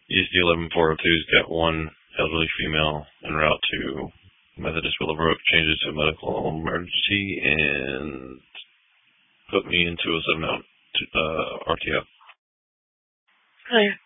ESD 11402's got one elderly female en route to Methodist Willowbrook, changes to medical emergency, and put me into a 7-out RTO. Clear.